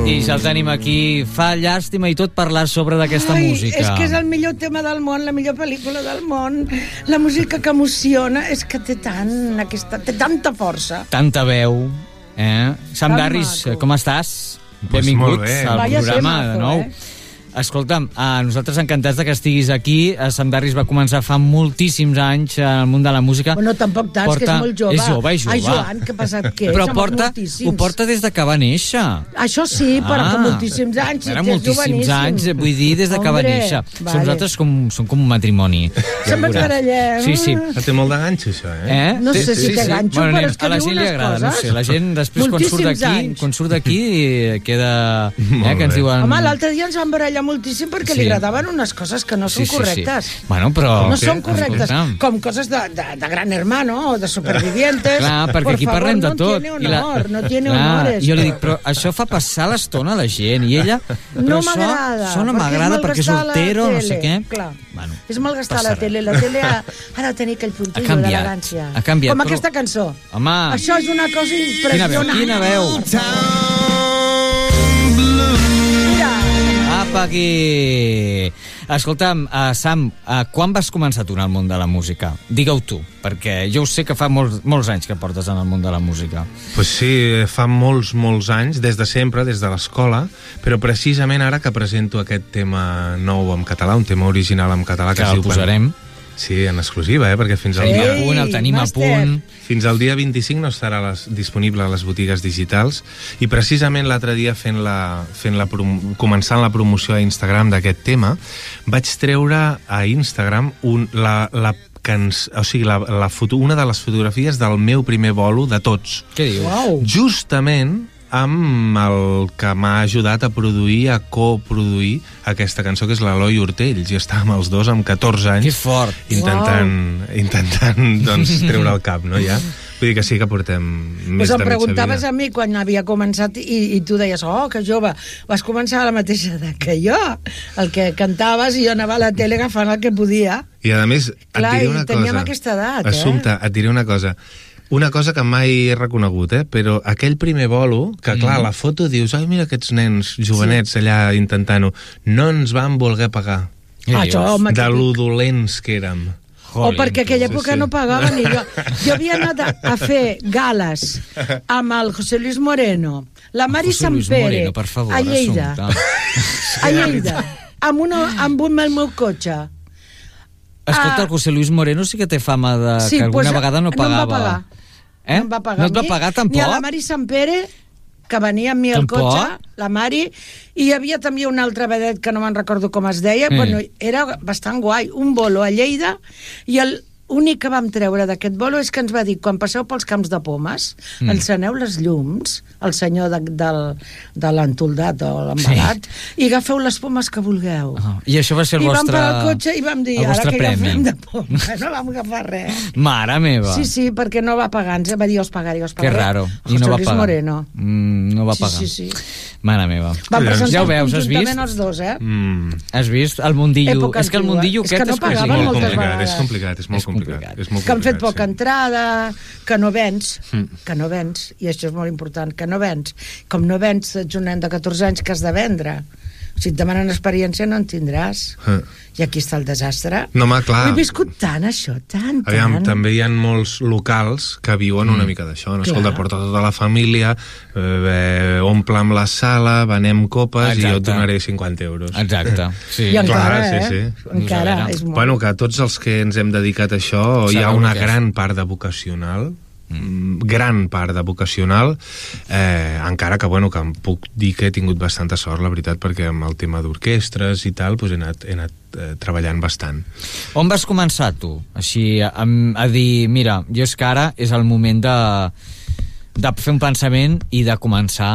I ja el tenim aquí. Fa llàstima i tot parlar sobre d'aquesta música. És que és el millor tema del món, la millor pel·lícula del món, la música que emociona, és que té tanta força. Tanta veu, Sam Darris, com estàs? Benvinguts al programa de nou. Escolta'm, nosaltres encantats que estiguis aquí. Sam Darris va començar fa moltíssims anys al món de la música. No, tampoc tants, que és molt jove. És jove. Ai, Joan, que pesat que és. Però ho porta des de que va néixer. Això sí, però que moltíssims anys. Era moltíssims anys, vull dir, des de que va néixer. Nosaltres som com un matrimoni. Sempre barallem. Sí. Té molt de ganxo, això, No sé si té ganxo, però és que diu unes coses. No sé, la gent després quan surt d'aquí queda... que ens diuen... Home, l'altre dia ens van barallar moltíssim perquè li agradaven unes coses que no són correctes. Bueno, però... No són correctes, com coses de Gran Hermano o de Supervivientes. Clar, perquè aquí parlem de tot. No tiene honor. Jo li dic, però això fa passar l'estona a la gent, i ella... No m'agrada. Això no m'agrada perquè és hortero, no sé què. És malgastar la tele. La tele ha de tenir aquell puntillo d'elegància. Ha canviat. Com aquesta cançó. Home... Això és una cosa impressionant. Quina veu. Apa, aquí! Escolta'm, Sam, quan vas començar tu en el món de la música? Digue-ho tu, perquè jo sé que fa molts anys que portes en el món de la música. Pues sí, fa molts anys, des de sempre, des de l'escola, però precisament ara que presento aquest tema nou en català, un tema original en català que el posarem. Sí, en exclusiva, perquè fins al dia... el tenim a punt. Fins al dia 25 no estarà disponible a les botigues digitals, i precisament l'altre dia començant la promoció a Instagram d'aquest tema, vaig treure a Instagram una de les fotografies del meu primer bolo de tots. Què dius? Wow. Justament amb el que m'ha ajudat a produir, a coproduir aquesta cançó, que és l'Eloi Hortells, i estàvem els dos amb 14 anys. Que fort! Intentant doncs, treure el cap, no, ja? Vull dir que sí que portem més de mitja vida. Em preguntaves a mi quan havia començat i tu deies, que jove, vas començar a la mateixa edat que jo, el que cantaves, i jo anava a la tele agafant el que podia. I a més, et diré una cosa. Teníem aquesta edat, Assumpta, et diré una cosa. Una cosa que mai he reconegut, però aquell primer bolo, que clar, la foto dius, ai, mira aquests nens jovenets allà intentant-ho, no ens van voler pagar. De lo dolents que érem. O perquè aquella època no pagaven, i jo havia anat a fer gales amb el José Luis Moreno, la Mari Sampere, a Lleida, amb un meu cotxe. Escolta, el José Luis Moreno sí que té fama de que alguna vegada no pagava. No em va pagar. No et va pagar, tampoc? Ni a la Mari Sampere, que venia amb mi al cotxe, la Mari, i hi havia també un altre vedet que no me'n recordo com es deia, bueno, era bastant guai, un bolo a Lleida, i l'únic que vam treure d'aquest bolo és que ens va dir, quan passeu pels camps de pomes, enceneu les llums, el senyor de l'entoldat o l'embalat, i agafeu les pomes que vulgueu. I això va ser el vostre... I vam parar el cotxe i vam dir, ara que agafem de pomes, no vam agafar res. Mare meva! Sí, perquè no va pagar, ens va dir, us pagaré. Que raro, i no va pagar. Moreno. No va pagar. Sí. Mare meva. Vam presentar conjuntament els dos, Has vist? El mundillo. És que el mundillo aquest és complicat. És complicat, és molt complicat. Que han fet poca entrada, que no vens, i això és molt important, que no vens. Com no vens, ets un nen de 14 anys que has de vendre. Si et demanen experiència no en tindràs. I aquí està el desastre. No, home, clar. He viscut tant, això, tant. Aviam, també hi ha molts locals que viuen una mica d'això. No? Escolta, porta tota la família, omple amb la sala, venem copes, i jo et donaré 50 euros. Exacte. Sí. I encara, sí. Encara, és molt... Bueno, que tots els que ens hem dedicat a això, hi ha una gran part de vocacional, gran part de vocacional, encara que, bueno, que em puc dir que he tingut bastanta sort, la veritat, perquè amb el tema d'orquestres i tal, doncs he anat treballant bastant. On vas començar tu? Així, a dir, mira, jo és que ara és el moment de fer un pensament i de començar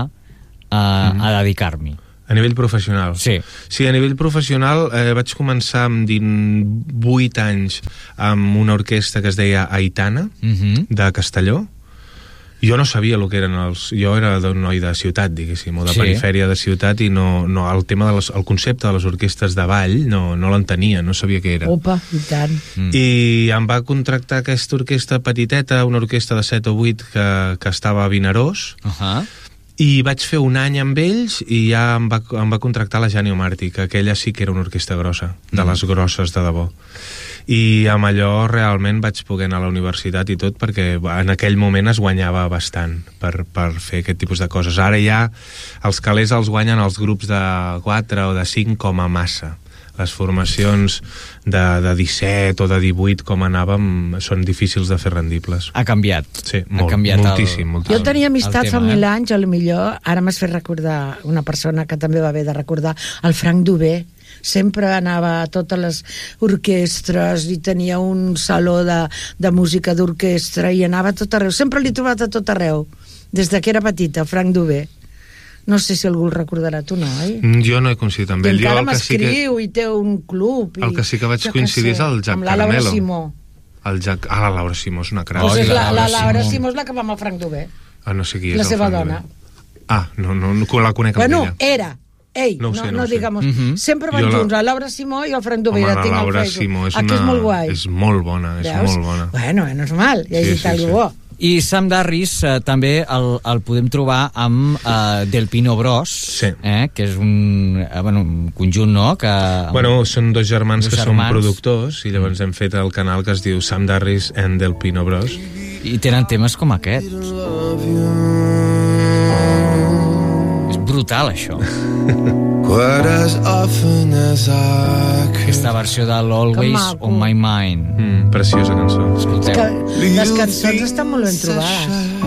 a dedicar-m'hi. A nivell professional? Sí. Sí, a nivell professional vaig començar amb 18 anys amb una orquestra que es deia Aitana, de Castelló. Jo no sabia el que eren els... Jo era d'un noi de ciutat, diguéssim, o de perifèria de ciutat, i no el tema el concepte de les orquestres de ball no l'entenia, no sabia què era. Opa, i tant. I em va contractar aquesta orquestra petiteta, una orquestra de 7 o 8 que estava a Vinaròs, I vaig fer un any amb ells i ja em va contractar la Jani Omarti, que aquella sí que era una orquestra grossa, de les grosses de debò. I amb allò realment vaig poder anar a la universitat i tot, perquè en aquell moment es guanyava bastant per fer aquest tipus de coses. Ara ja els calés els guanyen els grups de 4 o de 5 com a massa. Les formacions de 17 o de 18 com anàvem són difícils de fer rendibles. Ha canviat. Sí, moltíssim. Jo tenia amistat fa 1000 anys, potser ara m'has fet recordar una persona que també va haver de recordar, el Frank Dubé. Sempre anava a totes les orquestres i tenia un saló de música d'orquestra i anava a tot arreu. Sempre l'he trobat a tot arreu, des que era petita, Frank Dubé. No sé si algú el recordarà, tu no, oi? Jo no he coincidit amb ell. I encara m'escriu i té un club. El que sí que vaig coincidir és el Jack Carmelo. Amb la Laura Simó. La Laura Simó és una crac. Pues la Laura Simó és la que va amb el Frank Dubé. No sé qui és la seva dona. No la conec amb ella. Era. Ei, no digamos. Sempre van junts, la Laura Simó i el Frank Dubé. Home, la Laura Simó és molt guai. És molt bona, és molt bona. Bueno, no és mal, hi ha dit algú bo. I Sam Darris també el podem trobar amb Del Pino Bros, que és un conjunt, no? Són dos germans que són productors i llavors hem fet el canal que es diu Sam Darris and Del Pino Bros. I tenen temes com aquest. És brutal, això. Aquesta versió de l'Always on My Mind. Preciosa cançó. Escolteu. Les cançons estan molt ben trobades.